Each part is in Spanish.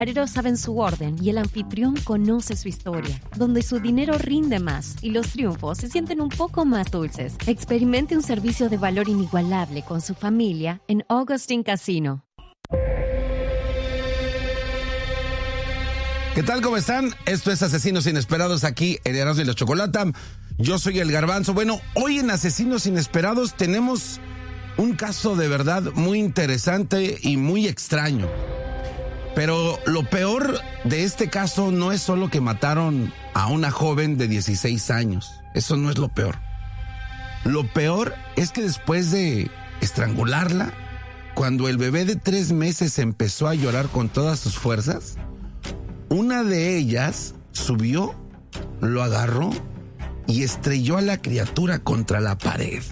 Camareros saben su orden y el anfitrión conoce su historia, donde su dinero rinde más y los triunfos se sienten un poco más dulces. Experimente un servicio de valor inigualable con su familia en Augustine Casino. ¿Qué tal? ¿Cómo están? Esto es Asesinos Inesperados aquí en Erasmo y la Chocolata. Yo soy el Garbanzo. Bueno, hoy en Asesinos Inesperados tenemos un caso de verdad muy interesante y muy extraño. Pero lo peor de este caso no es solo que mataron a una joven de 16 años. Eso no es lo peor. Lo peor es que después de estrangularla, cuando el bebé de 3 meses empezó a llorar con todas sus fuerzas, una de ellas subió, lo agarró y estrelló a la criatura contra la pared.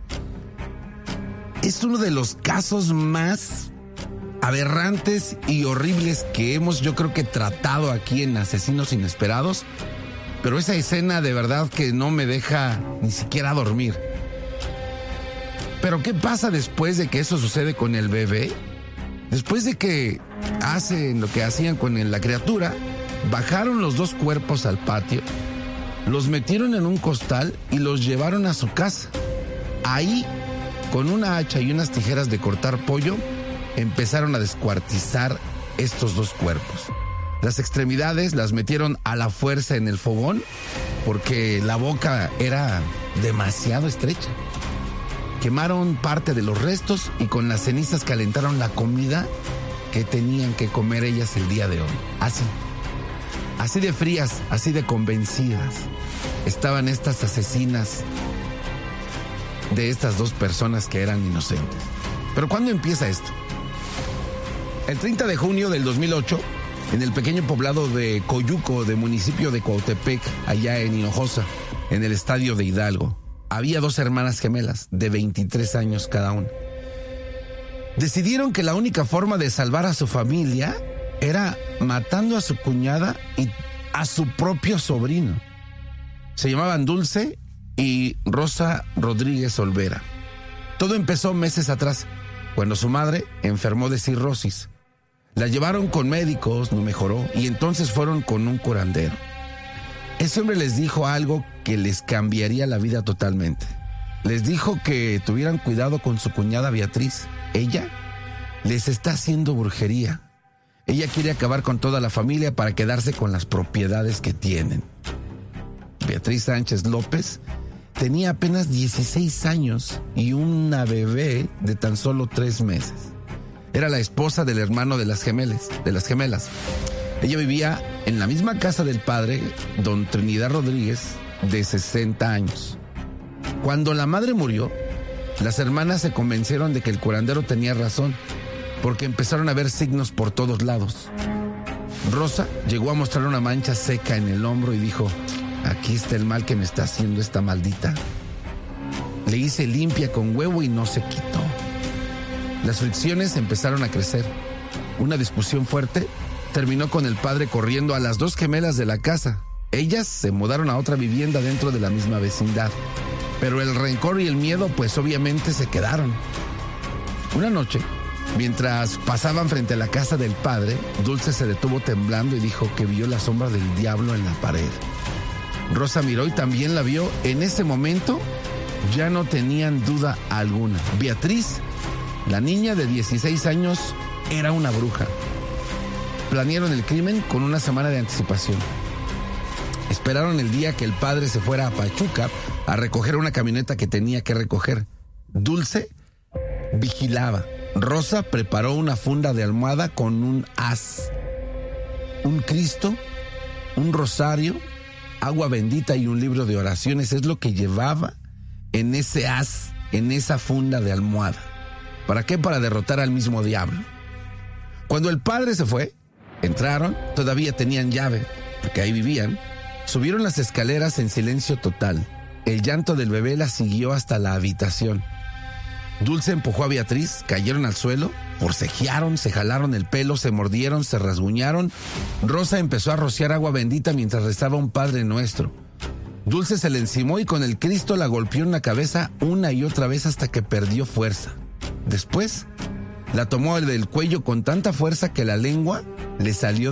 Es uno de los casos más aberrantes y horribles que hemos, yo creo que, tratado aquí en Asesinos Inesperados, pero esa escena de verdad que no me deja ni siquiera dormir. Pero ¿qué pasa después de que eso sucede con el bebé? Después de que hacen lo que hacían con la criatura, bajaron los 2 cuerpos al patio, los metieron en un costal y los llevaron a su casa. Ahí, con una hacha y unas tijeras de cortar pollo, empezaron a descuartizar estos 2 cuerpos. Las extremidades las metieron a la fuerza en el fogón porque la boca era demasiado estrecha. Quemaron parte de los restos y con las cenizas calentaron la comida que tenían que comer ellas el día de hoy. Así de frías, así de convencidas estaban estas asesinas de estas 2 personas que eran inocentes. Pero ¿cuándo empieza esto? El 30 de junio del 2008, en el pequeño poblado de Coyuco, de municipio de Cuautepec, allá en Hinojosa, en el estadio de Hidalgo, había 2 hermanas gemelas de 23 años cada una. Decidieron que la única forma de salvar a su familia era matando a su cuñada y a su propio sobrino. Se llamaban Dulce y Rosa Rodríguez Olvera. Todo empezó meses atrás, cuando su madre enfermó de cirrosis. La llevaron con médicos, no mejoró, y entonces fueron con un curandero. Ese hombre les dijo algo que les cambiaría la vida totalmente. Les dijo que tuvieran cuidado con su cuñada Beatriz. Ella les está haciendo brujería. Ella quiere acabar con toda la familia para quedarse con las propiedades que tienen. Beatriz Sánchez López tenía apenas 16 años y una bebé de tan solo 3 meses. Era la esposa del hermano de las gemelas. Ella vivía en la misma casa del padre, don Trinidad Rodríguez, de 60 años. Cuando la madre murió, las hermanas se convencieron de que el curandero tenía razón, porque empezaron a ver signos por todos lados. Rosa llegó a mostrar una mancha seca en el hombro y dijo: aquí está el mal que me está haciendo esta maldita. Le hice limpia con huevo y no se quitó. Las fricciones empezaron a crecer. Una discusión fuerte terminó con el padre corriendo a las 2 gemelas de la casa. Ellas se mudaron a otra vivienda dentro de la misma vecindad. Pero el rencor y el miedo, pues obviamente se quedaron. Una noche, mientras pasaban frente a la casa del padre, Dulce se detuvo temblando y dijo que vio la sombra del diablo en la pared. Rosa miró y también la vio. En ese momento ya no tenían duda alguna. Beatriz, la niña de 16 años, era una bruja. Planearon el crimen con una semana de anticipación. Esperaron el día que el padre se fuera a Pachuca a recoger una camioneta que tenía que recoger. Dulce vigilaba. Rosa preparó una funda de almohada con un haz, un Cristo, un rosario, agua bendita y un libro de oraciones. Es lo que llevaba en ese haz, en esa funda de almohada. ¿Para qué? Para derrotar al mismo diablo. Cuando el padre se fue, entraron, todavía tenían llave, porque ahí vivían. Subieron las escaleras en silencio total. El llanto del bebé la siguió hasta la habitación. Dulce empujó a Beatriz, cayeron al suelo, forcejearon, se jalaron el pelo, se mordieron, se rasguñaron. Rosa empezó a rociar agua bendita mientras rezaba un Padre Nuestro. Dulce se le encimó y con el Cristo la golpeó en la cabeza una y otra vez hasta que perdió fuerza. Después, la tomó del cuello con tanta fuerza que la lengua le salió